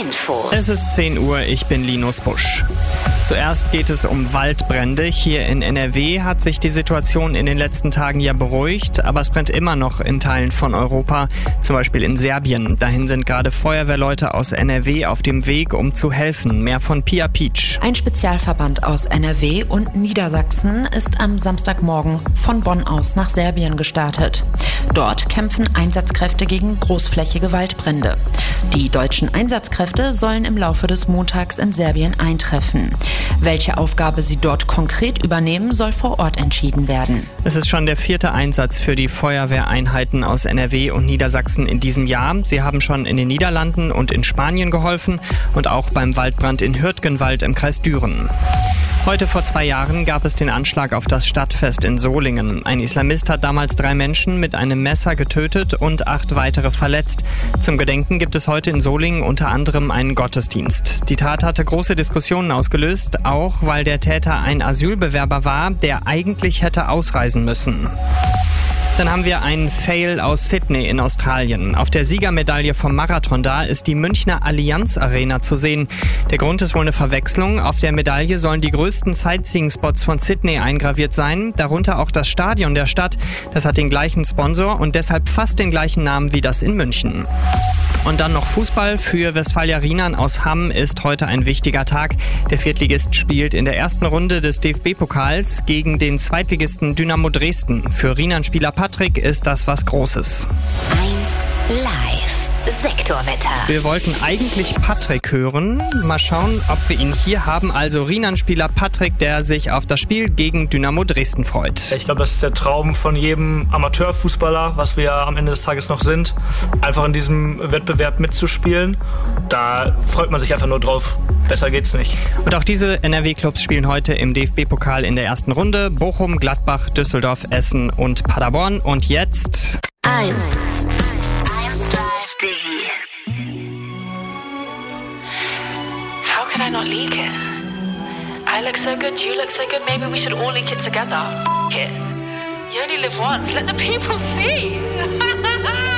Info. Es ist 10 Uhr, ich bin Linus Busch. Zuerst geht es um Waldbrände. Hier in NRW hat sich die Situation in den letzten Tagen ja beruhigt, aber es brennt immer noch in Teilen von Europa, zum Beispiel in Serbien. Dahin sind gerade Feuerwehrleute aus NRW auf dem Weg, um zu helfen. Mehr von Pia Pietsch. Ein Spezialverband aus NRW und Niedersachsen ist am Samstagmorgen von Bonn aus nach Serbien gestartet. Dort kämpfen Einsatzkräfte gegen großflächige Waldbrände. Die deutschen Einsatzkräfte sollen im Laufe des Montags in Serbien eintreffen. Welche Aufgabe sie dort konkret übernehmen, soll vor Ort entschieden werden. Es ist schon der 4. Einsatz für die Feuerwehreinheiten aus NRW und Niedersachsen in diesem Jahr. Sie haben schon in den Niederlanden und in Spanien geholfen und auch beim Waldbrand in Hürtgenwald im Kreis Düren. Heute vor 2 Jahren gab es den Anschlag auf das Stadtfest in Solingen. Ein Islamist hat damals 3 Menschen mit einem Messer getötet und 8 weitere verletzt. Zum Gedenken gibt es heute in Solingen unter anderem einen Gottesdienst. Die Tat hatte große Diskussionen ausgelöst, auch weil der Täter ein Asylbewerber war, der eigentlich hätte ausreisen müssen. Dann haben wir einen Fail aus Sydney in Australien. Auf der Siegermedaille vom Marathon da ist die Münchner Allianz Arena zu sehen. Der Grund ist wohl eine Verwechslung. Auf der Medaille sollen die größten Sightseeing-Spots von Sydney eingraviert sein, darunter auch das Stadion der Stadt. Das hat den gleichen Sponsor und deshalb fast den gleichen Namen wie das in München. Und dann noch Fußball. Für Westfalia Rienan aus Hamm ist heute ein wichtiger Tag. Der Viertligist spielt in der ersten Runde des DFB-Pokals gegen den Zweitligisten Dynamo Dresden. Für Rienan-Spieler Patrick ist das was Großes. 1 Live. Sektorwetter. Wir wollten eigentlich Patrick hören. Mal schauen, ob wir ihn hier haben. Also Rienan-Spieler Patrick, der sich auf das Spiel gegen Dynamo Dresden freut. Ich glaube, das ist der Traum von jedem Amateurfußballer, was wir am Ende des Tages noch sind, einfach in diesem Wettbewerb mitzuspielen. Da freut man sich einfach nur drauf. Besser geht's nicht. Und auch diese NRW-Clubs spielen heute im DFB-Pokal in der ersten Runde. Bochum, Gladbach, Düsseldorf, Essen und Paderborn. Und jetzt 1 How could I not leak it? I look so good, you look so good, maybe we should all leak it together. F it. You only live once, let the people see.